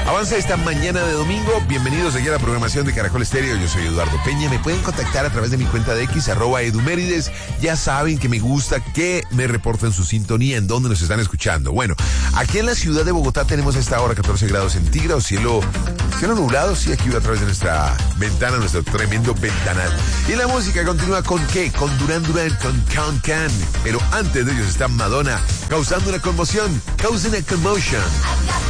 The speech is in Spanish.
Avanza esta mañana de domingo. Bienvenidos aquí a la programación de Caracol Estéreo. Yo soy Eduardo Peña. Me pueden contactar a través de mi cuenta de X, @edumérides. Ya saben que me gusta que me reporten su sintonía, en dónde nos están escuchando. Bueno, aquí en la ciudad de Bogotá tenemos a esta hora 14 grados centígrados, cielo nublado. Sí, aquí a través de nuestra ventana, nuestro tremendo ventanal. Y la música continúa ¿con qué? Con Duran Duran, con Can Can. Pero antes de ellos está Madonna, causando una conmoción. Causing a commotion.